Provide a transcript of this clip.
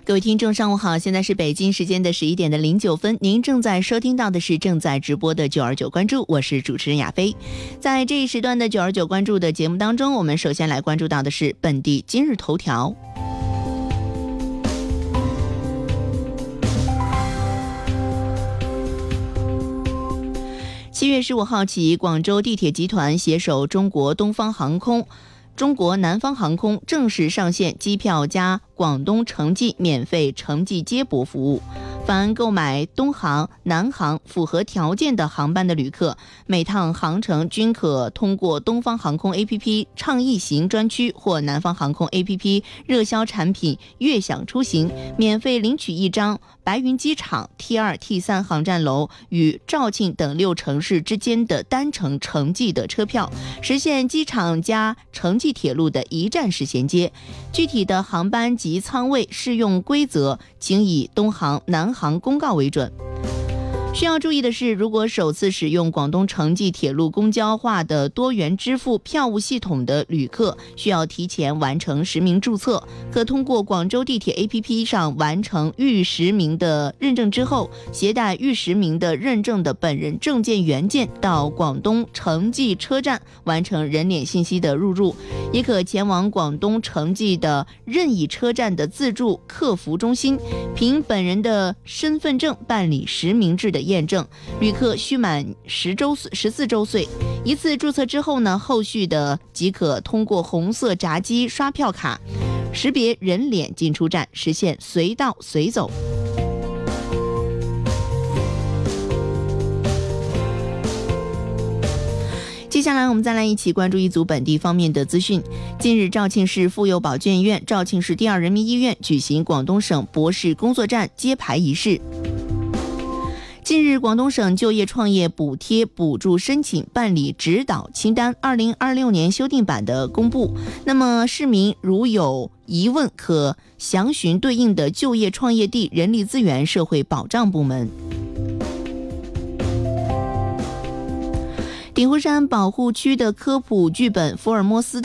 各位听众上午好，现在是北京时间的11点09分，您正在收听到的是正在直播的929关注，我是主持人亚飞。在这一时段的929关注的节目当中，我们首先来关注到的是本地今日头条。7月15号起，广州地铁集团携手中国东方航空、中国南方航空正式上线机票加广东城际免费城际接驳服务。凡购买东航、南航符合条件的航班的旅客，每趟航程均可通过东方航空 APP 畅易行专区或南方航空 APP 热销产品悦享出行，免费领取一张白云机场 T2、T3 航站楼与肇庆等6城市之间的单程城际的车票，实现机场加城际铁路的一站式衔接。具体的航班及舱位适用规则，请以东航、南航公告为准。需要注意的是，如果首次使用广东城际铁路公交化的多元支付票务系统的旅客，需要提前完成实名注册，可通过广州地铁 APP 上完成预实名的认证之后，携带预实名的认证的本人证件原件到广东城际车站完成人脸信息的入入，也可前往广东城际的任意车站的自助客服中心，凭本人的身份证办理实名制的验证。旅客需满14周岁，一次注册之后呢，后续的即可通过红色闸机刷票卡识别人脸进出站，实现随到随走。接下来我们再来一起关注一组本地方面的资讯。近日，肇庆市妇幼保健院、肇庆市第2人民医院举行广东省博士工作站揭牌仪式。近日，广东省就业创业补贴补助申请办理指导清单2026年修订版的公布。那么市民如有疑问，可详询对应的就业创业地人力资源社会保障部门。鼎湖山保护区的科普剧本《福尔摩斯》